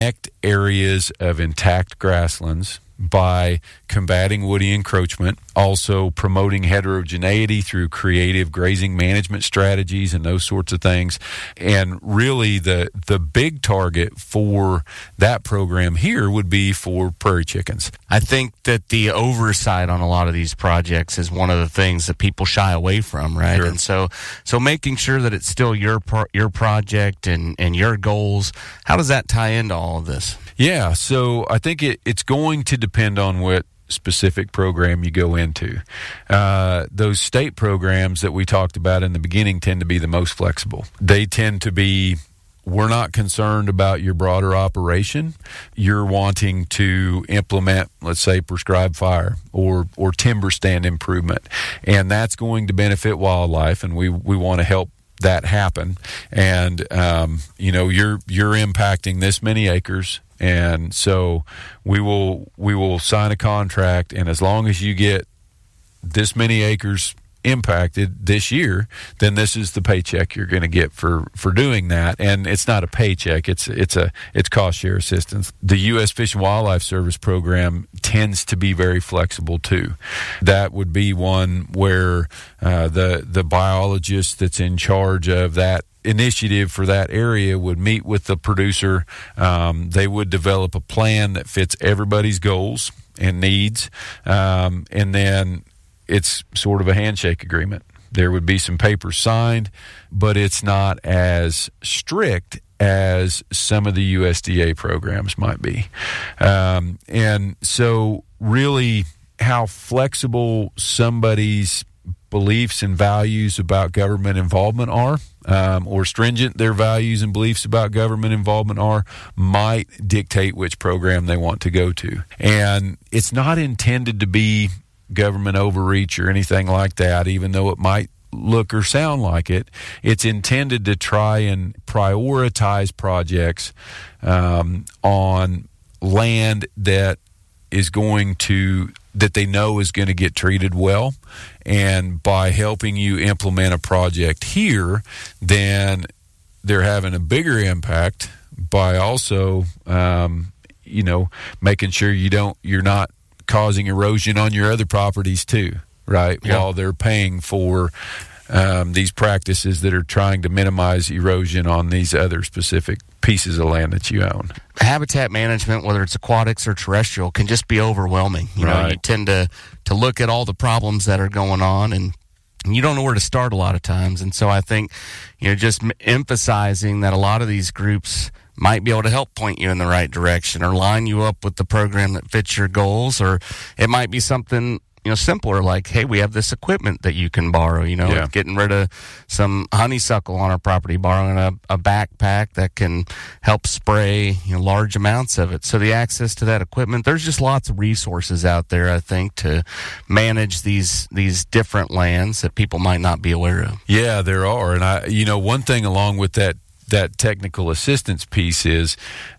protect areas of intact grasslands by combating woody encroachment, also promoting heterogeneity through creative grazing management strategies and those sorts of things. And really the big target for that program here would be for prairie chickens. I think that the oversight on a lot of these projects is one of the things that people shy away from, right? Sure. And so making sure that it's still your project and your goals, how does that tie into all of this? Yeah, so I think it's going to depend on what specific program you go into. Those state programs that we talked about in the beginning tend to be the most flexible. They tend to be, we're not concerned about your broader operation. You're wanting to implement, let's say, prescribed fire or timber stand improvement, and that's going to benefit wildlife, and we want to help that happen. And you're impacting this many acres. And so we will sign a contract, and as long as you get this many acres impacted this year, then this is the paycheck you're going to get for doing that. And it's not a paycheck; it's cost share assistance. The U.S. Fish and Wildlife Service program tends to be very flexible too. That would be one where the biologist that's in charge of that initiative for that area would meet with the producer. They would develop a plan that fits everybody's goals and needs, and then it's sort of a handshake agreement. There would be some papers signed, but it's not as strict as some of the USDA programs might be. And so really how flexible somebody's beliefs and values about government involvement are, or stringent their values and beliefs about government involvement are, might dictate which program they want to go to. And it's not intended to be government overreach or anything like that, even though it might look or sound like it. It's intended to try and prioritize projects on land that they know is going to get treated well. And by helping you implement a project here, then they're having a bigger impact by also, making sure you're not causing erosion on your other properties too, right? Yeah. While they're paying for these practices that are trying to minimize erosion on these other specific pieces of land that you own. Habitat management, whether it's aquatics or terrestrial, can just be overwhelming. You tend to look at all the problems that are going on, and you don't know where to start a lot of times. And so I think, just emphasizing that a lot of these groups might be able to help point you in the right direction or line you up with the program that fits your goals, or it might be something simpler, like, hey, we have this equipment that you can borrow, getting rid of some honeysuckle on our property, borrowing a backpack that can help spray large amounts of it. So the access to that equipment, there's just lots of resources out there, I think, to manage these different lands that people might not be aware of. Yeah, there are. And one thing along with that technical assistance piece is,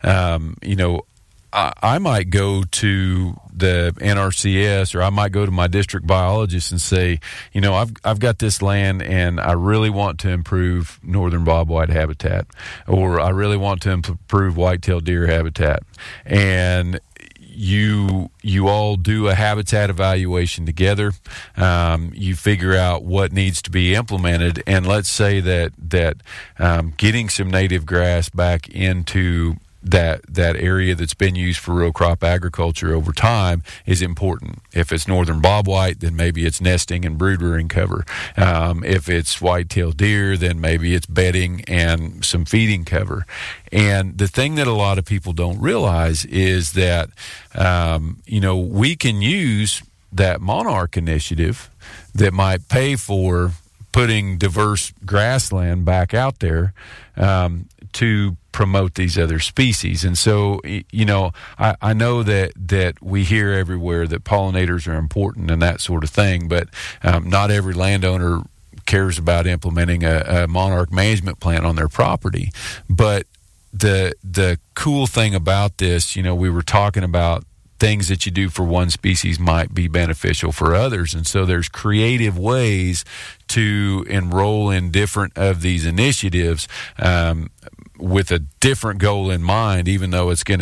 I might go to the NRCS, or I might go to my district biologist and say, I've got this land and I really want to improve northern bobwhite habitat, or I really want to improve white-tailed deer habitat. And you all do a habitat evaluation together. You figure out what needs to be implemented, and let's say that getting some native grass back into that area that's been used for row crop agriculture over time is important. If it's northern bobwhite, then maybe it's nesting and brood rearing cover. If it's white-tailed deer, then maybe it's bedding and some feeding cover. And the thing that a lot of people don't realize is that we can use that Monarch initiative that might pay for putting diverse grassland back out there to promote these other species. And so, I know that we hear everywhere that pollinators are important and that sort of thing, but not every landowner cares about implementing a monarch management plan on their property. But the cool thing about this, we were talking about things that you do for one species might be beneficial for others. And so there's creative ways to enroll in different of these initiatives. with a different goal in mind, even though it's going to